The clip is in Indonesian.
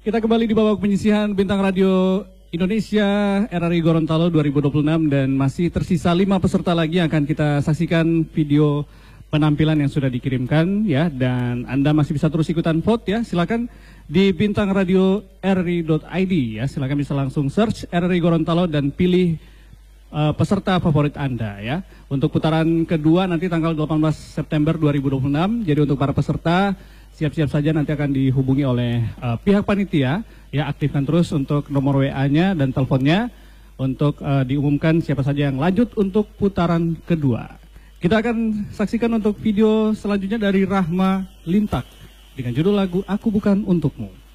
Kita kembali di babak penyisihan Bintang Radio Indonesia RRI Gorontalo 2026 dan masih tersisa 5 peserta lagi yang akan kita saksikan video penampilan yang sudah dikirimkan ya, dan Anda masih bisa terus ikutan vote ya. Silakan di Bintang Radio RRI.id ya, silakan bisa langsung search RRI Gorontalo dan pilih peserta favorit Anda ya. Untuk putaran kedua nanti tanggal 18 September 2026. Jadi untuk para peserta siap-siap saja, nanti akan dihubungi oleh pihak panitia ya. Aktifkan terus untuk nomor WA-nya dan teleponnya untuk diumumkan siapa saja yang lanjut untuk putaran kedua. Kita akan saksikan untuk video selanjutnya dari Rahma Lintak dengan judul lagu Aku Bukan Untukmu.